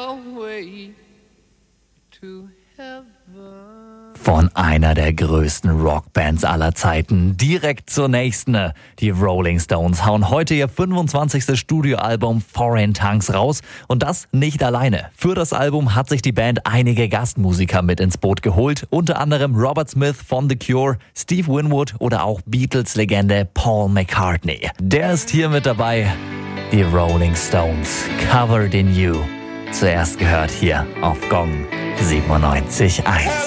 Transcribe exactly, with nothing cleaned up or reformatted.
your way to heaven. Von einer der größten Rockbands aller Zeiten direkt zur nächsten. Die Rolling Stones hauen heute ihr fünfundzwanzigstes Studioalbum Foreign Tongues raus. Und das nicht alleine. Für das Album hat sich die Band einige Gastmusiker mit ins Boot geholt. Unter anderem Robert Smith von The Cure, Steve Winwood oder auch Beatles-Legende Paul McCartney. Der ist hier mit dabei. Die Rolling Stones, Covered in You. Zuerst gehört hier auf Gong siebenundneunzig Komma eins.